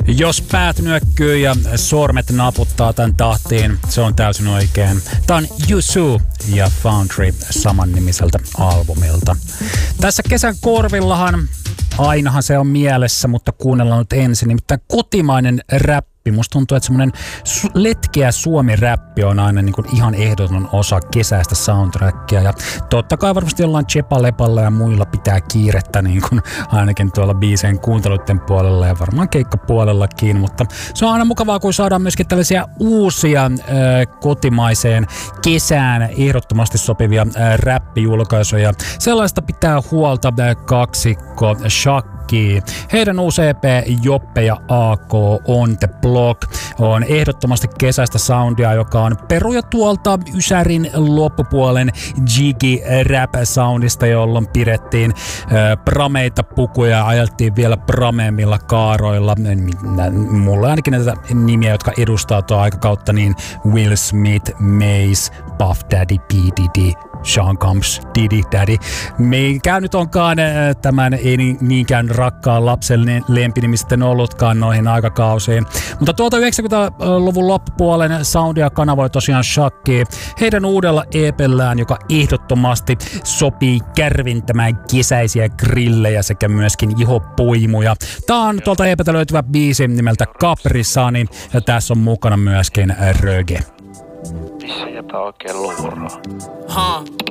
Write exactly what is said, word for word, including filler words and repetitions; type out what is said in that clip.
Jos päät nyökkyy ja sormet naputtaa tämän tahtiin, se on täysin oikein. Tää on Yusu ja Foundry samannimiseltä albumilta. Tässä kesän korvillahan, ainahan se on mielessä, mutta kuunnellaan nyt ensin, nimittäin kotimainen rap. Musta tuntuu, että semmoinen su- letkeä suomi-räppi on aina niin kuin ihan ehdoton osa kesäistä soundtrackia. Ja totta kai varmasti jollain Chepa-Lepalla ja muilla pitää kiirettä niin kuin ainakin tuolla biiseen kuunteluiden puolella ja varmaan keikkapuolellakin. Mutta se on aina mukavaa, kun saadaan myöskin tällaisia uusia äh, kotimaiseen kesään ehdottomasti sopivia äh, räppijulkaisuja. Sellaista pitää huolta äh, kaksikko Shak. Heidän uusi E P Joppe ja A K on The Block on ehdottomasti kesäistä soundia, joka on peruja tuolta Ysärin loppupuolen jiggy rap soundista, jolloin pidettiin äh, prameita pukuja ja ajeltiin vielä prameemmilla kaaroilla. Mulla on ainakin näitä nimiä, jotka edustaa tuo aikakautta, niin Will Smith, Mace, Puff Daddy, P. Diddy, Sean Combs, Diddy Daddy. Minkään nyt onkaan tämän ei niinkään rakkaan lapsen lempini sitten ollutkaan noihin aikakausiin. Mutta tuolta yhdeksänkymmentäluvun loppupuolen soundia kanavoi tosiaan Shakki heidän uudella E P:llään, joka ehdottomasti sopii kärvintämään kesäisiä grillejä sekä myöskin ihopuimuja. Tää on tuolta E P:ltä löytyvä biisi nimeltä Caprisani ja tässä on mukana myöskin Röge. Missä jäpä oikein luuraa? Huh.